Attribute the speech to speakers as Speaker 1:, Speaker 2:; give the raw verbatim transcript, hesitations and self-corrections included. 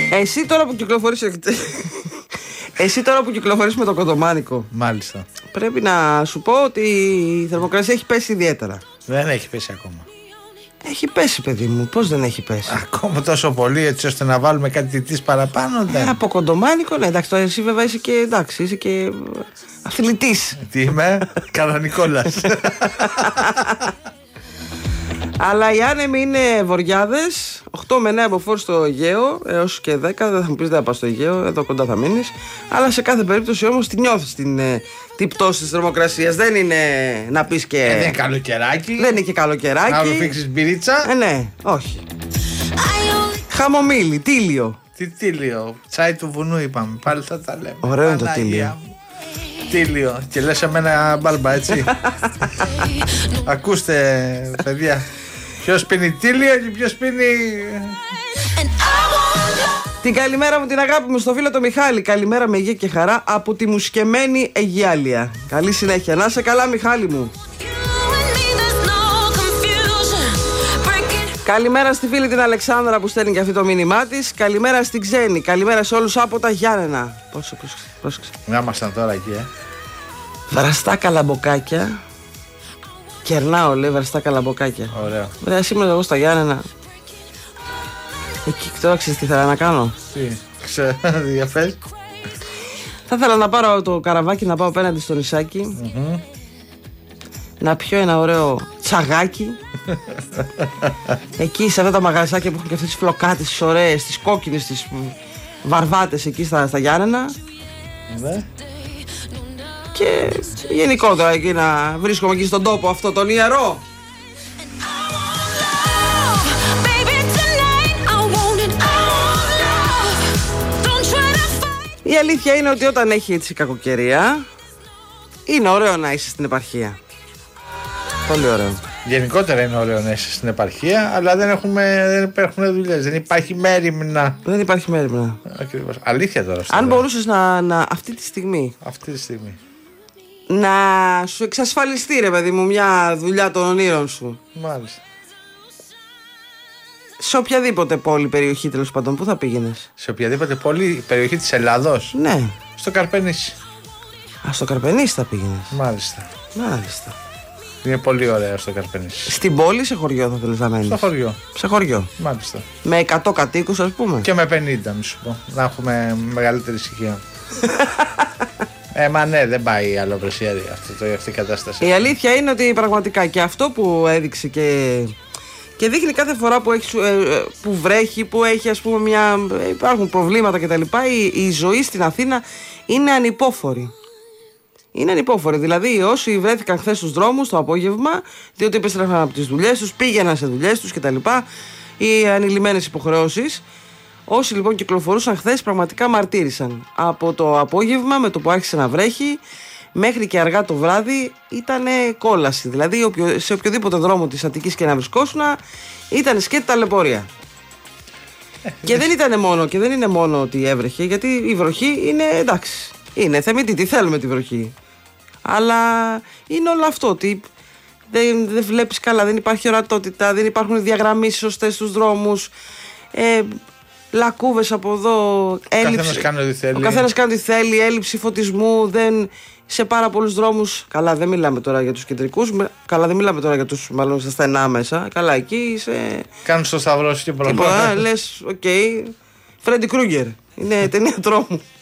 Speaker 1: Εσύ τώρα που κυκλοφορείς. Εσύ τώρα που κυκλοφορείς με το κοντομάνικο.
Speaker 2: Μάλιστα.
Speaker 1: Πρέπει να σου πω ότι η θερμοκρασία έχει πέσει ιδιαίτερα.
Speaker 2: Δεν έχει πέσει ακόμα.
Speaker 1: Έχει πέσει, παιδί μου. Πώς δεν έχει πέσει?
Speaker 2: Ακόμα τόσο πολύ, έτσι ώστε να βάλουμε κάτι της παραπάνω. Δεν.
Speaker 1: Ε, από κοντομάνικο, ναι, εντάξει. Τώρα εσύ βέβαια είσαι και, εντάξει, είσαι και αθλητής.
Speaker 2: Τι είμαι? Κανονικόλας.
Speaker 1: Αλλά οι άνεμοι είναι βοριάδες. οκτώ με εννέα μποφόρ στο Αιγαίο έως και δέκα. Δεν θα μου πεις δεν θα πας στο Αιγαίο, εδώ κοντά θα μείνεις. Αλλά σε κάθε περίπτωση όμως τη νιώθεις την, την πτώση της θερμοκρασίας. Δεν είναι να πεις και.
Speaker 2: Ε, δεν είναι καλοκαιράκι.
Speaker 1: Δεν είναι και καλοκαιράκι.
Speaker 2: Να φίξεις μπυρίτσα.
Speaker 1: Ε, ναι, όχι. Χαμομήλι, τίλιο.
Speaker 2: Τι τίλιο? Τσάι του βουνού είπαμε. Πάλι θα τα λέμε.
Speaker 1: Ωραίο είναι το τίλιο.
Speaker 2: Τίλιο. Και λες εμένα μπάλμπα, έτσι. Ακούστε, παιδιά. Ποιος πίνει τίλιο και ποιος πίνει.
Speaker 1: Την καλημέρα μου, την αγάπη μου στο φίλο το Μιχάλη. Καλημέρα με υγεία και χαρά από τη μουσκεμένη Αιγιάλια. Καλή συνέχεια. Να είσαι καλά, Μιχάλη μου. Καλημέρα στη φίλη την Αλεξάνδρα που στέλνει και αυτή το μήνυμά της. Καλημέρα στην Ξένη. Καλημέρα σε όλους από τα Γιάννενα. Πόσο πρόσεξε.
Speaker 2: Να ήμασταν τώρα εκεί, ε.
Speaker 1: Βραστά καλαμποκάκια. Κερνάω, λέει, βραστά καλαμποκάκια.
Speaker 2: Ωραίο.
Speaker 1: Βρέα, σήμερα εγώ στα Γιάννενα. Εκεί τώρα ξέρεις τι θέλω να κάνω.
Speaker 2: Τι, ξέρω, διαφέρει.
Speaker 1: Θα ήθελα να πάρω το καραβάκι να πάω απέναντι στο νησάκι.
Speaker 2: Mm-hmm.
Speaker 1: Να πιω ένα ωραίο τσαγάκι. Εκεί σε αυτά τα μαγαζάκια που έχουν και αυτές τις φλοκάτες, τις ωραίες, τις κόκκινες, τις βαρβάτες εκεί στα, στα Γιάννενα.
Speaker 2: Ναι.
Speaker 1: Και γενικότερα εκεί να βρίσκομαι εκεί στον τόπο αυτό τον ιερό. Η αλήθεια είναι ότι όταν έχει έτσι κακοκαιρία είναι ωραίο να είσαι στην επαρχία. Πολύ ωραίο.
Speaker 2: Γενικότερα είναι ωραίο να είσαι στην επαρχία, αλλά δεν, έχουμε, δεν υπάρχουν δουλειές. Δεν υπάρχει μέριμνα.
Speaker 1: Δεν υπάρχει μέριμνα.
Speaker 2: Ακριβώς. Αλήθεια τώρα.
Speaker 1: Αν μπορούσες να, να αυτή τη στιγμή
Speaker 2: Αυτή τη στιγμή
Speaker 1: να σου εξασφαλιστεί, ρε παιδί μου, μια δουλειά των ονείρων σου.
Speaker 2: Μάλιστα.
Speaker 1: Σε οποιαδήποτε πόλη, περιοχή, τέλος πάντων, πού θα πήγαινες?
Speaker 2: Σε οποιαδήποτε πόλη, περιοχή της Ελλάδος.
Speaker 1: Ναι.
Speaker 2: Στο Καρπενήσι.
Speaker 1: Α, στο Καρπενήσι θα πήγαινες.
Speaker 2: Μάλιστα.
Speaker 1: Μάλιστα.
Speaker 2: Είναι πολύ ωραίο στο Καρπενήσι.
Speaker 1: Στην πόλη ή σε χωριό θα θέλεις να μένεις?
Speaker 2: Στο χωριό.
Speaker 1: Σε χωριό.
Speaker 2: Μάλιστα.
Speaker 1: Με εκατό κατοίκους, ας πούμε.
Speaker 2: Και με πενήντα, μη σου πω. Να έχουμε μεγαλύτερη ησυχία. Ε, μα ναι, δεν πάει άλλο πρεσιέρι αυτή, αυτή η κατάσταση.
Speaker 1: Η αλήθεια είναι ότι πραγματικά και αυτό που έδειξε και, και δείχνει κάθε φορά που, έχει, που βρέχει, που έχει, ας πούμε, μια, υπάρχουν προβλήματα κτλ. Η, η ζωή στην Αθήνα είναι ανυπόφορη. Είναι ανυπόφορη. Δηλαδή, όσοι βρέθηκαν χθες στους δρόμους το απόγευμα, διότι επέστρεφαν από τις δουλειές τους, πήγαιναν σε δουλειές τους κτλ. Οι ανηλυμένες υποχρεώσεις. Όσοι λοιπόν κυκλοφορούσαν χθες πραγματικά μαρτύρησαν. Από το απόγευμα, με το που άρχισε να βρέχει, μέχρι και αργά το βράδυ ήταν κόλαση. Δηλαδή, σε οποιοδήποτε δρόμο της Αττικής και να βρισκόσουν, ήταν σκέτη ταλαιπωρία. Και δεν ήταν μόνο, και δεν είναι μόνο ότι έβρεχε, γιατί η βροχή είναι εντάξει. Είναι θεμητή, τι θέλουμε τη βροχή. Αλλά είναι όλο αυτό ότι δεν, δεν βλέπεις καλά, δεν υπάρχει ορατότητα, δεν υπάρχουν διαγραμμίσεις σωστές στους δρόμους. Ε, Λακκούβες από εδώ, έλλειψη.
Speaker 2: Ο καθένας κάνει ό,τι θέλει.
Speaker 1: Ο καθένας κάνει ό,τι θέλει, έλλειψη φωτισμού, δεν, σε πάρα πολλούς δρόμους. Καλά, δεν μιλάμε τώρα για τους κεντρικούς, καλά, δεν μιλάμε τώρα για τους μάλλον στα στενά μέσα. Καλά, εκεί είσαι.
Speaker 2: Κάνεις το σταυρό σου και προχωράς.
Speaker 1: Λες, οκ. Φρέντι Κρούγκερ. Είναι ταινία τρόμου.